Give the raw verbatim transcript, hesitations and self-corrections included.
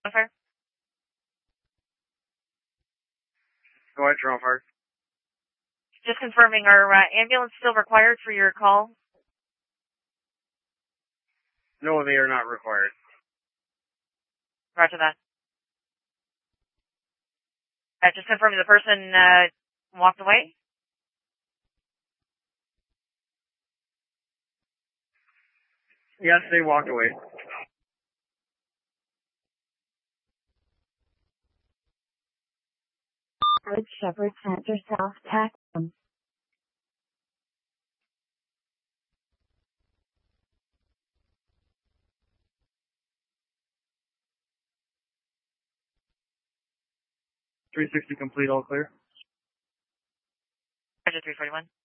Fire. Go ahead, Toronto Fire. Just confirming, are uh, ambulance still required for your call? No, they are not required. Roger that. Uh, just confirming the person uh, walked away? Yes, they walked away. Good Shepherd Center South Tacoma. three sixty complete, all clear. Roger three forty-one.